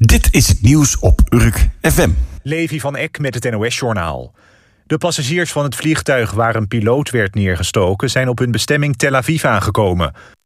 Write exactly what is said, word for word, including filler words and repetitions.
Dit is het nieuws op Urk F M. Levi van Eck met het N O S-journaal. De passagiers van het vliegtuig waar een piloot werd neergestoken zijn op hun bestemming Tel Aviv aangekomen.